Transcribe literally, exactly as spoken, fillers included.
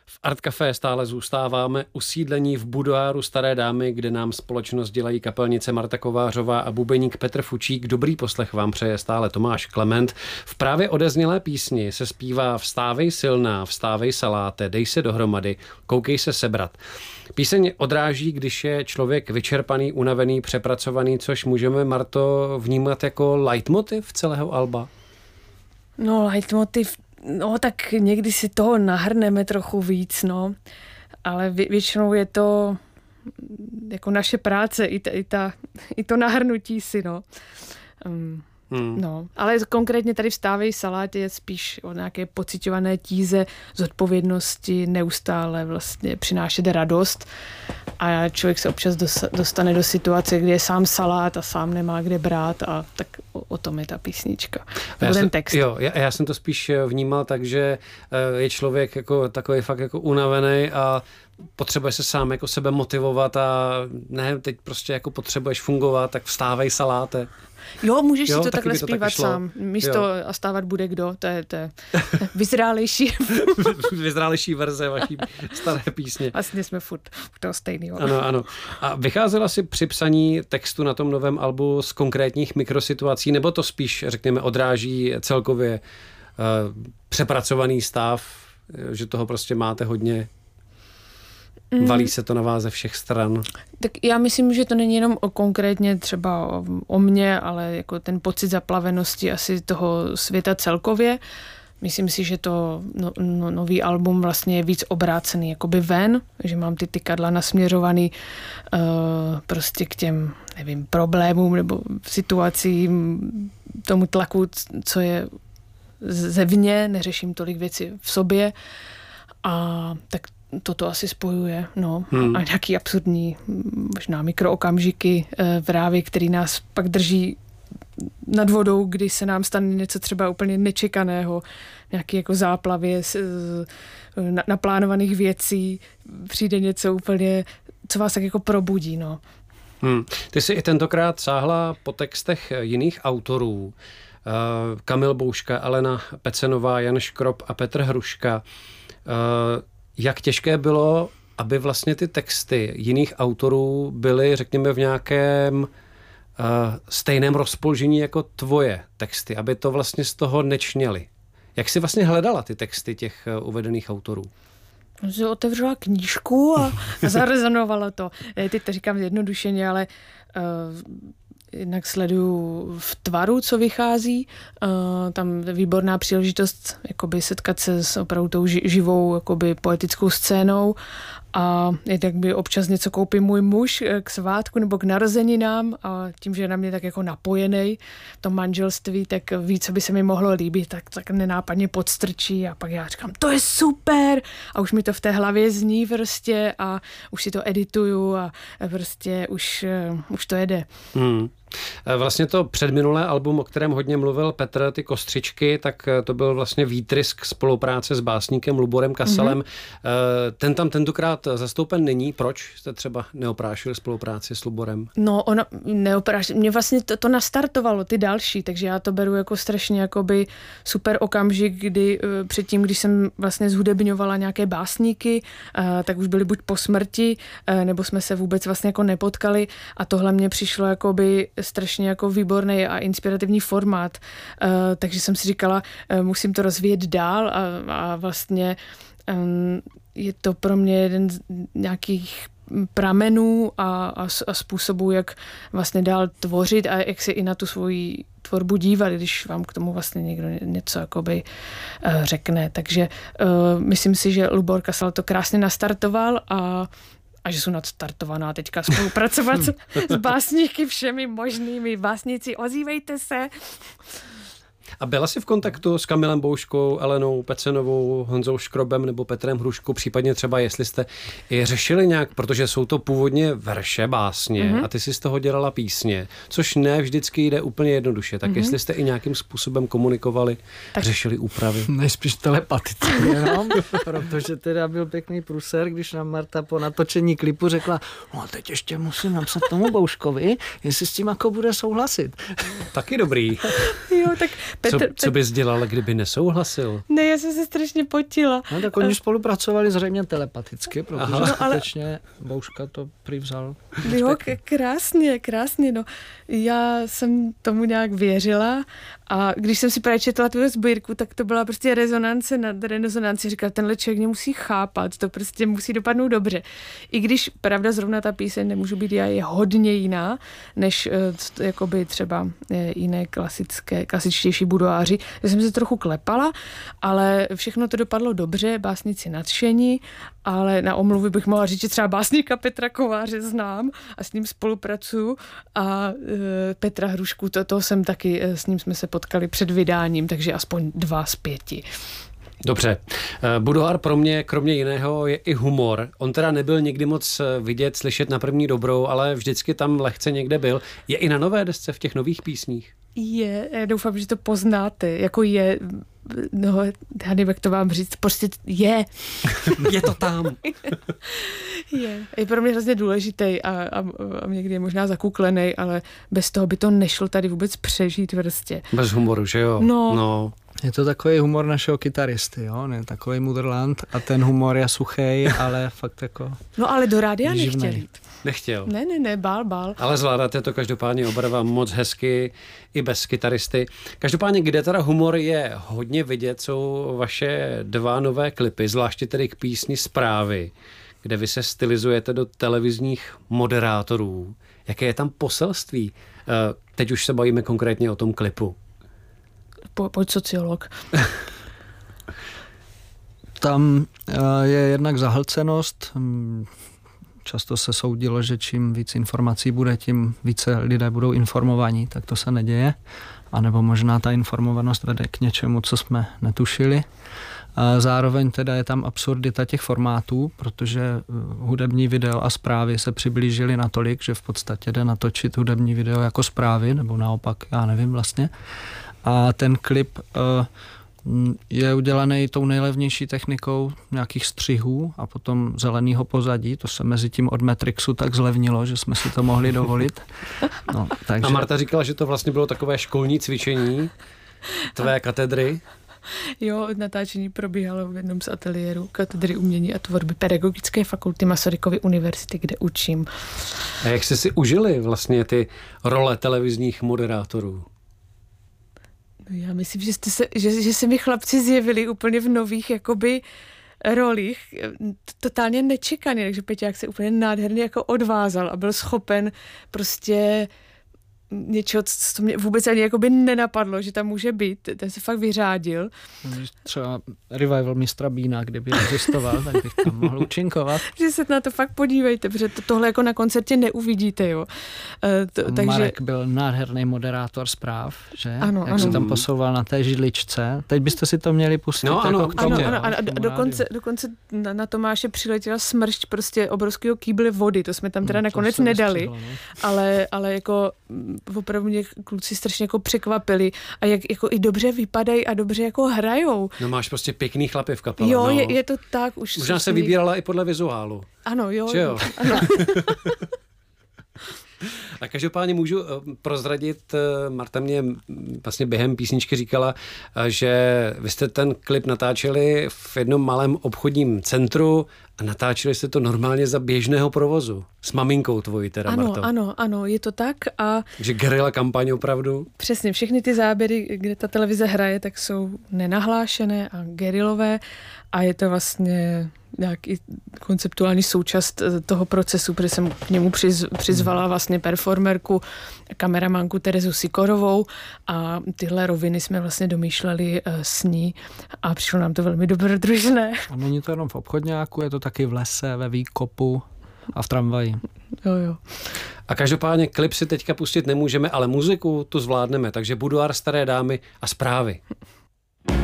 V Art Café stále zůstáváme usídlení v budoáru Staré dámy, kde nám společnost dělají kapelnice Marta Kovářová a bubeník Petr Fučík. Dobrý poslech vám přeje stále Tomáš Klement. V právě odeznělé písni se zpívá Vstávej silná, vstávej saláte, dej se dohromady, koukej se sebrat. Píseň odráží, když je člověk vyčerpaný, unavený, přepracovaný, což můžeme, Marto, vnímat jako leitmotiv celého alba? No, leitmotiv, no tak někdy si toho nahrneme trochu víc, no, ale vě, většinou je to jako naše práce, i, ta, i, ta, i to nahrnutí si, no. Um, Hmm. No, ale konkrétně tady Vstávej salátě je spíš o nějaké pociťované tíze, zodpovědnosti, neustále vlastně přinášet radost a člověk se občas dostane do situace, kdy je sám salát a sám nemá kde brát a tak o, o tom je ta písnička. Nebo ten text. Jo, já, já jsem to spíš vnímal tak, že je člověk jako takový fakt jako unavený a potřebuje se sám jako sebe motivovat a ne, teď prostě jako potřebuješ fungovat, tak vstávej saláte. Jo, můžeš jo, si to takhle to zpívat tak sám. Místo jo. A stávat bude kdo, to je, to je vyzrálejší. vyzrálejší verze vaší staré písně. Vlastně jsme furt u toho stejného. Ano, ano. A vycházela si při psaní textu na tom novém albu z konkrétních mikrosituací, nebo to spíš, řekněme, odráží celkově uh, přepracovaný stav, že toho prostě máte hodně? Valí se to na vás ze všech stran. Tak já myslím, že to není jenom o konkrétně třeba o, o mně, ale jako ten pocit zaplavenosti asi toho světa celkově. Myslím si, že to no, no, nový album vlastně je víc obrácený jakoby ven, že mám ty tykadla nasměřovaný uh, prostě k těm, nevím, problémům nebo situacím, tomu tlaku, co je zevně, neřeším tolik věcí v sobě a tak toto asi spojuje, no. Hmm. A nějaký absurdní, možná mikrookamžiky v rávě, který nás pak drží nad vodou, kdy se nám stane něco třeba úplně nečekaného, nějaký jako záplavě naplánovaných věcí, přijde něco úplně, co vás tak jako probudí, no. Hmm. Ty jsi i tentokrát sáhla po textech jiných autorů. Kamil Bouška, Alena Pecenová, Jan Škrob a Petr Hruška. Jak těžké bylo, aby vlastně ty texty jiných autorů byly, řekněme, v nějakém uh, stejném rozpoložení jako tvoje texty, aby to vlastně z toho nečněly? Jak jsi vlastně hledala ty texty těch uh, uvedených autorů? Jsem otevřela knížku a, a zarezonovalo to. Teď to říkám zjednodušeně, ale uh, jednak sleduju v Tvaru, co vychází. Uh, tam výborná příležitost jakoby setkat se s opravdu tou živou jakoby poetickou scénou a tak by občas něco koupí můj muž k svátku nebo k narozeninám a tím, že je na mě tak jako napojený v tom manželství, tak ví, co by se mi mohlo líbit, tak, tak nenápadně podstrčí a pak já říkám, to je super a už mi to v té hlavě zní prostě a už si to edituju a prostě už, už to jede. Hmm. Vlastně to předminulé album, o kterém hodně mluvil Petr, ty kostřičky, tak to byl vlastně výtrysk spolupráce s básníkem Luborem Kasalem. Mm-hmm. Ten tam tentokrát zastoupen není. Proč jste třeba neoprášili spolupráci s Luborem? No, ono neoprášil. Mě vlastně to, to nastartovalo, ty další, takže já to beru jako strašně jakoby super okamžik, kdy předtím, když jsem vlastně zhudebňovala nějaké básníky, tak už byli buď po smrti, nebo jsme se vůbec vlastně jako nepotkali a tohle mě přišlo jakoby strašně jako výborný a inspirativní formát, uh, takže jsem si říkala, uh, musím to rozvíjet dál a, a vlastně um, je to pro mě jeden z nějakých pramenů a, a, a způsobů, jak vlastně dál tvořit a jak se i na tu svoji tvorbu dívat, když vám k tomu vlastně někdo něco jakoby uh, řekne. Takže uh, myslím si, že Lubor Kasal to krásně nastartoval a a že jsou nadstartovaná teďka spolupracovat s básníky všemi možnými. Básníci, ozývejte se. A byla jsi v kontaktu s Kamilem Bouškou, Alenou Pecenovou, Honzou Škrobem nebo Petrem Hruškou, případně třeba jestli jste je řešili nějak, protože jsou to původně verše, básně mm-hmm. a ty si z toho dělala písně, což ne vždycky jde úplně jednoduše. Tak mm-hmm. jestli jste i nějakým způsobem komunikovali, tak řešili úpravy. Nejspíš telepaticky jenom, protože teda byl pěkný průser, když nám Marta po natočení klipu řekla, no a teď ještě musím napsat tomu Bouškovi, jestli s tím jako bude souhlasit. Taky dobrý. Jo, tak Co, co bys dělala, kdyby nesouhlasil? Ne, já jsem se strašně potila. No tak oni spolupracovali zřejmě telepaticky, protože Aha. no, ale... skutečně Bouška to přivzal. Jo, krásně, krásně, no. Já jsem tomu nějak věřila a když jsem si právě četla tvou sbírku, tak to byla prostě rezonance nad rezonanci. Říkala, tenhle člověk mě musí chápat, to prostě musí dopadnout dobře. I když, pravda, zrovna ta píseň Nemůžu být já je hodně jiná, než uh, jakoby třeba jiné klasické, klasičtější budoáři. Já jsem se trochu klepala, ale všechno to dopadlo dobře, básníci nadšení, ale na omluvy bych mohla říct, že třeba básníka Petra Kováře znám a s ním spolupracuju a uh, Petra Hrušku, to, to jsem taky, s ním jsme se potkali před vydáním, takže aspoň dva z pěti. Dobře. Budoár pro mě, kromě jiného, je i humor. On teda nebyl nikdy moc vidět, slyšet na první dobrou, ale vždycky tam lehce někde byl. Je i na nové desce v těch nových písních? Je, já doufám, že to poznáte. Jako je, no, já nevím, jak to vám říct, prostě je. Je to tam. Je. Je pro mě hrozně důležitý a, a, a někdy je možná zakuklený, ale bez toho by to nešlo tady vůbec přežít vrstě. Bez humoru, že jo? No. no. Je to takový humor našeho kytaristy, jo? Ne, takový mudrland a ten humor je suchý, ale fakt jako... No ale do rádia živnej. nechtěl jít. Nechtěl. Ne, ne, ne, bál, bál. Ale zvládáte to každopádně oba dva moc hezky i bez kytaristy. Každopádně, kde teda humor je hodně vidět, jsou vaše dva nové klipy, zvláště tedy k písni Zprávy, kde vy se stylizujete do televizních moderátorů. Jaké je tam poselství? Teď už se bavíme konkrétně o tom klipu. Po, pojď sociolog. Tam je jednak zahlcenost. Často se soudilo, že čím víc informací bude, tím více lidé budou informovaní, tak to se neděje. A nebo možná ta informovanost vede k něčemu, co jsme netušili. A zároveň teda je tam absurdita těch formátů, protože hudební video a zprávy se přiblížily natolik, že v podstatě jde natočit hudební video jako zprávy, nebo naopak, já nevím vlastně. A ten klip uh, je udělaný tou nejlevnější technikou nějakých střihů a potom zeleného pozadí. To se mezi tím od Matrixu tak zlevnilo, že jsme si to mohli dovolit. No, takže... A Marta říkala, že to vlastně bylo takové školní cvičení tvé katedry. Jo, natáčení probíhalo v jednom z ateliérů katedry umění a tvorby Pedagogické fakulty Masarykovy univerzity, kde učím. A jak jste si užili vlastně ty role televizních moderátorů? Já myslím, že, jste se, že, že se mi chlapci zjevili úplně v nových jakoby rolích, totálně nečekaně, takže Peťák se úplně nádherně jako odvázal a byl schopen prostě něčeho, co mě vůbec ani jakoby nenapadlo, že tam může být. Ten se fakt vyřádil. Třeba revival mistra Bína, kdyby existoval, tak bych tam mohl účinkovat. Že se na to fakt podívejte, protože to, tohle jako na koncertě neuvidíte, jo. To, takže... Marek byl nádherný moderátor zpráv, že? Ano, Jak ano. se tam posouval na té židličce. Teď byste si to měli pustit. No, ano, jako k tomu. Ano, ano, ano, a dokonce, dokonce na, na Tomáše přiletěla smršť prostě obrovského kýble vody, to jsme tam teda no, nakonec nedali, no. ale, ale jako opravdu mě kluci strašně jako překvapili a jak jako i dobře vypadají a dobře jako hrajou. No máš prostě pěkný chlapy v kapele. Jo, no. je, je to tak už. Možná se vybírala i podle vizuálu. Ano, jo. jo? Ano. A každopádně můžu prozradit, Marta mě vlastně během písničky říkala, že vy jste ten klip natáčeli v jednom malém obchodním centru a natáčeli jste to normálně za běžného provozu. S maminkou tvojí teda, ano, Marto. Ano, ano, je to tak a... Takže guerilla kampaň opravdu? Přesně, všechny ty záběry, kde ta televize hraje, tak jsou nenahlášené a gerilové a je to vlastně nějaký konceptuální součást toho procesu, protože jsem k němu přiz, přizvala vlastně performerku, kameramanku Terezu Sikorovou a tyhle roviny jsme vlastně domýšleli uh, s ní a přišlo nám to velmi dobrodružné. A není to jenom v obchodňáku, je to taky v lese, ve výkopu a v tramvaji. Jo, jo. A každopádně klip si teďka pustit nemůžeme, ale muziku tu zvládneme, takže Budoár staré dámy a Zprávy.